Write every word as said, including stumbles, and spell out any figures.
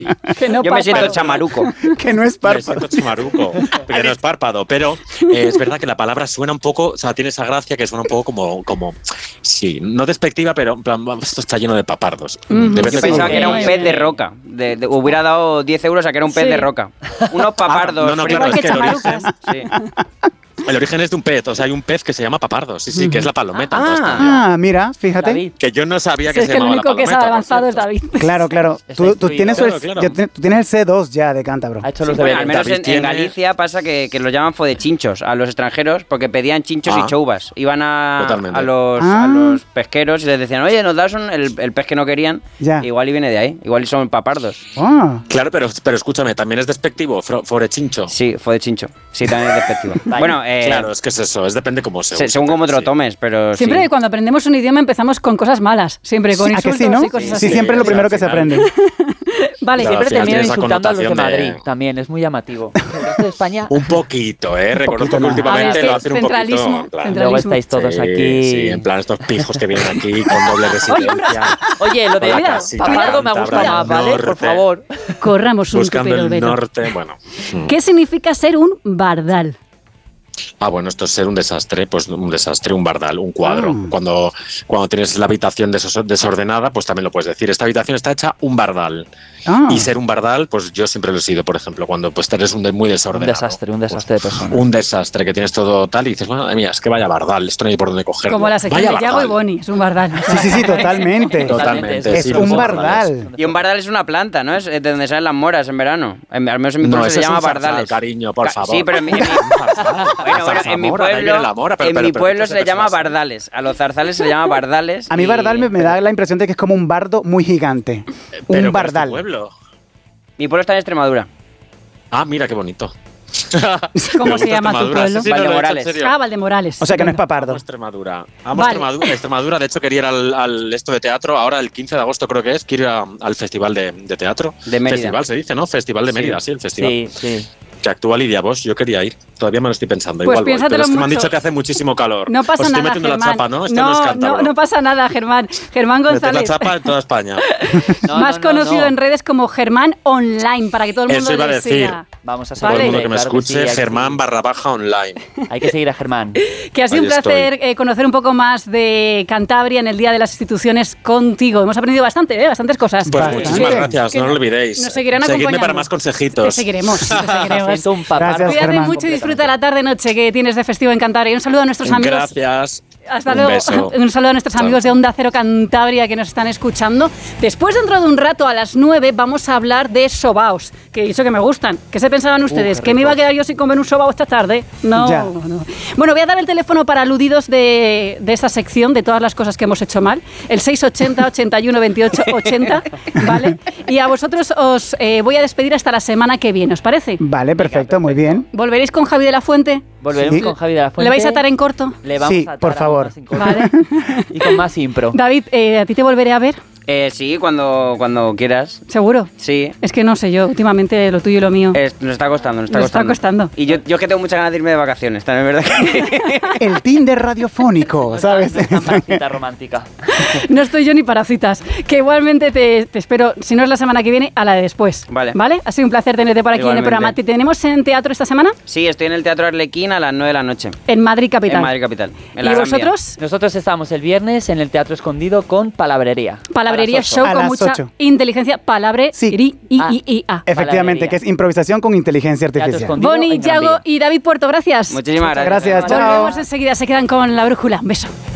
Que no Yo me siento chamaruco. Que no es párpado. Me siento chamaruco, que no es párpado, pero eh, es verdad que la palabra suena un poco, o sea, tiene esa gracia que suena un poco como, como sí, no despectiva, pero en plan, esto está lleno de papardos. Mm, Yo pensaba que era un pez de roca. De, de, hubiera dado diez euros a que era un pez sí. de roca. Unos papardos. Ah, no, no, claro, es que el origen, sí. el origen es de un pez, o sea, hay un pez que se llama papardo, sí, sí, que es la palometa. Ah, ah mira, fíjate. David. Que yo no sabía sí, que es se que llamaba el único que se ha avanzado es David. Claro, claro. Tú, tú, tienes claro, el, claro. Ya, tú tienes el C dos ya de cántabro. Ha hecho los sí, bueno, al menos en, tiene... en Galicia pasa que, que los llaman fodechinchos a los extranjeros porque pedían chinchos ah, y choubas. Iban a, a, los, ah. a los pesqueros y les decían, oye, nos das un, el, el pez que no querían. Ya. Igual y viene de ahí. Igual son papardos. Ah. Claro, pero, pero escúchame, ¿también es despectivo? Fodechincho. Sí, fodechincho. Sí, también es despectivo. Bueno, eh, claro, es que es eso, es depende cómo se Se, según cómo te lo tomes, pero siempre sí. cuando aprendemos un idioma empezamos con cosas malas, siempre con sí, insultos sí, ¿no? y cosas sí, así. Sí, siempre es lo primero que se aprende. Vale, siempre termino insultando a los de de... Madrid, también es muy llamativo. El resto de España un poquito, eh, reconozco que últimamente ver, lo hacen un poquito. Claro. Luego estáis todos sí, aquí. Sí, en plan estos pijos que vienen aquí con doble residencia. Oye, lo de mira, papardo me gusta más, ¿vale? Por favor. Corramos un buscando el velo. norte, bueno. ¿Qué significa ser un bardal? Ah, bueno, esto es ser un desastre, pues un desastre, un bardal, un cuadro. Oh. Cuando, cuando tienes la habitación desordenada, pues también lo puedes decir. Esta habitación está hecha un bardal. Oh. Y ser un bardal, pues yo siempre lo he sido, por ejemplo, cuando pues eres un de, muy desordenado. Un desastre, un desastre pues, de persona. Un desastre, que tienes todo tal y dices, bueno, mía, es que vaya bardal, esto no hay por dónde cogerlo. Como la sección de Yago y Boni, es un bardal. Sí, sí, sí, totalmente. Totalmente. Es sí, un bardal. Y un bardal es una planta, ¿no? Es de donde salen las moras en verano. En, al menos en mi pueblo no, se llama bardales. Cariño, por favor. Sí, pero en mi, en mi, bueno, bueno, en mi pueblo, mora, pero, en pero, mi pueblo pero, se le llama bardales. A los zarzales se le llama bardales. A mí bardal me, me da la impresión de que es como un bardo muy gigante. Pero un bardal. ¿Es tu pueblo? Mi pueblo está en Extremadura. Ah, mira qué bonito. ¿Cómo se llama tu pueblo? Sí, sí, Valdemorales. Ah, Valdemorales. O sea que no es papardo. Amo Extremadura. Amo vale. Extremadura. Extremadura, de hecho, quería ir al, al esto de teatro. Ahora, el quince de agosto, creo que es. Quiero ir a, al festival de, de teatro. De Mérida. Festival se dice, ¿no? Festival de Mérida, sí, sí el festival. Sí, sí. Que actúa Lidia Bosch, yo quería ir. Todavía me lo estoy pensando. Pues Igual voy, pero es que mucho. me han dicho que hace muchísimo calor. No pasa Os estoy nada, metiendo Germán. la chapa, ¿no? Esto no, no es cántabro. No, no pasa nada, Germán. Germán González. Meter la chapa en toda España. no, Más no, no, conocido no. en redes como Germán Online, para que todo el mundo Eso iba a le decir. siga. Vamos a Todo el mundo que me claro escuche, que sí, Germán barra baja online. Hay que seguir a Germán. Que ha sido un placer eh, conocer un poco más de Cantabria en el Día de las Instituciones contigo. Hemos aprendido bastante, ¿eh? Bastantes cosas. Pues que, muchísimas que, gracias, que no lo olvidéis. Nos seguirán Seguidme acompañando. para más consejitos. Te seguiremos, te seguiremos. un Gracias, Cuídate Germán. mucho y disfruta la tarde-noche que tienes de festivo en Cantabria. Y un saludo a nuestros amigos. Gracias. Hasta un luego. Beso. Un saludo a nuestros Chao. amigos de Onda Cero Cantabria que nos están escuchando. Después, dentro de un rato, a las nueve, vamos a hablar de sobaos, que eso que me gustan. ¿Qué se pensaban ustedes? Uh, ¿Que me iba a quedar yo sin comer un sobao esta tarde? No, ya. no. Bueno, voy a dar el teléfono para aludidos de, de esta sección, de todas las cosas que hemos hecho mal. El seis ochenta, ochenta y uno, veintiocho, ochenta, ¿vale? Y a vosotros os eh, voy a despedir hasta la semana que viene, ¿os parece? Vale, perfecto, muy bien. ¿Volveréis con Javi de la Fuente? Volveremos Sí. con Javi de la Fuente. ¿Le vais a atar en corto? Le vamos Sí, a atar por favor. más en corto. Vale. Y con más impro. David, eh, ¿a ti te volveré a ver? Eh, sí, cuando, cuando quieras. ¿Seguro? Sí. Es que no sé yo, últimamente lo tuyo y lo mío. Es, nos está costando, nos está Nos está costando. costando. Y yo, yo que tengo muchas ganas de irme de vacaciones, también es verdad que... El Tinder radiofónico, ¿sabes? Una cita romántica. No estoy yo ni para citas. Que igualmente te, te espero, si no es la semana que viene, a la de después. Vale. ¿Vale? Ha sido un placer tenerte por aquí Igualmente. en el programa. ¿Te tenemos en teatro esta semana? Sí, estoy en el Teatro Arlequín a las nueve de la noche. En Madrid Capital. En Madrid Capital. En ¿Y la Gran vosotros? Nosotros estamos el viernes en el Teatro Escondido con Palabrería. Palabrería A las ocho. show A con las mucha ocho. inteligencia. Palabre, Sí. iri, i, Ah. i, i, a. Efectivamente, Palabrería. que es improvisación con inteligencia Teatro artificial. Escondido Boni, en Gran Yago Vía. y David Puerto, gracias. Muchísimas Muchas gracias. gracias, chao. Volvemos enseguida, se quedan con la brújula. Un beso.